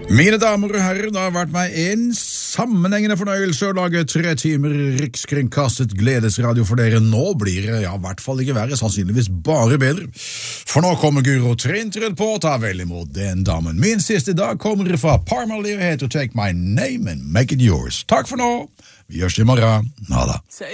Mine damer og herrer, det har vært meg en sammenhengende fornøyelse å lage 3 timer rikskringkastet gledesradio for dere. Nå blir det, ja, i hvert fall ikke verre, sannsynligvis bare bedre. For nå kommer Guro Trindred på å ta vel imot den damen. Min siste dag kommer fra Parmalee og heter Take My Name and Make It Yours. Takk for nå. Vi gjørs i morgen. Nada.